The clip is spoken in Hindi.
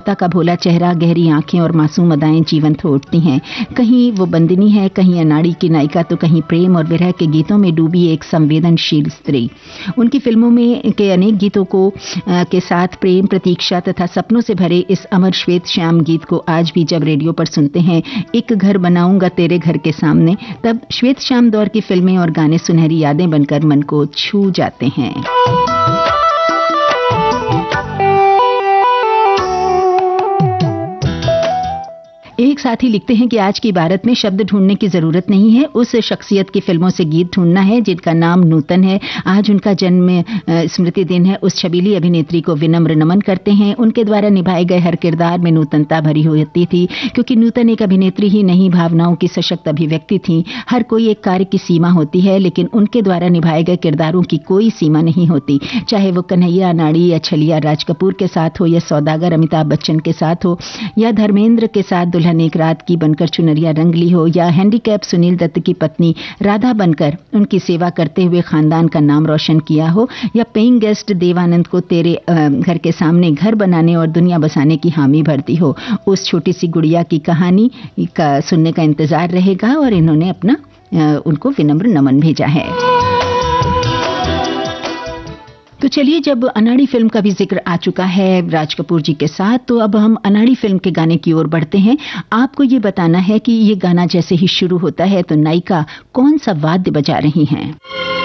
दीप्ता का भोला चेहरा, गहरी आंखें और मासूम अदाएं जीवंत हो उठती हैं। कहीं वो बंदिनी है, कहीं अनाड़ी की नायिका, तो कहीं प्रेम और विरह के गीतों में डूबी एक संवेदनशील स्त्री। उनकी फिल्मों में के अनेक गीतों को के साथ प्रेम, प्रतीक्षा तथा सपनों से भरे इस अमर श्वेत श्याम गीत को आज भी जब रेडियो पर सुनते हैं, एक घर बनाऊंगा तेरे घर के सामने, तब श्वेत श्याम दौर की फिल्में और गाने सुनहरी यादें बनकर मन को छू जाते हैं। एक साथी लिखते हैं कि आज की भारत में शब्द ढूंढने की जरूरत नहीं है, उस शख्सियत की फिल्मों से गीत ढूंढना है जिनका नाम नूतन है। आज उनका जन्म स्मृति दिन है। उस छबीली अभिनेत्री को विनम्र नमन करते हैं। उनके द्वारा निभाए गए हर किरदार में नूतनता भरी होती थी, क्योंकि नूतन एक अभिनेत्री ही नहीं, भावनाओं की सशक्त अभिव्यक्ति थी। हर कोई एक कार्य की सीमा होती है, लेकिन उनके द्वारा निभाए गए किरदारों की कोई सीमा नहीं होती। चाहे वो कन्हैया, नाड़ी या छलिया राज कपूर के साथ हो, या सौदागर अमिताभ बच्चन के साथ हो, या धर्मेंद्र के साथ दुल्हन एक रात की बनकर चुनरिया रंग ली हो, या हैंडीकैप सुनील दत्त की पत्नी राधा बनकर उनकी सेवा करते हुए खानदान का नाम रोशन किया हो, या पेइंग गेस्ट देवानंद को तेरे घर के सामने घर बनाने और दुनिया बसाने की हामी भरती हो। उस छोटी सी गुड़िया की कहानी का सुनने का इंतजार रहेगा और इन्होंने अपना उनको विनम्र नमन भेजा है। तो चलिए, जब अनाड़ी फिल्म का भी जिक्र आ चुका है राज कपूर जी के साथ, तो अब हम अनाड़ी फिल्म के गाने की ओर बढ़ते हैं। आपको ये बताना है कि ये गाना जैसे ही शुरू होता है तो नायिका कौन सा वाद्य बजा रही हैं।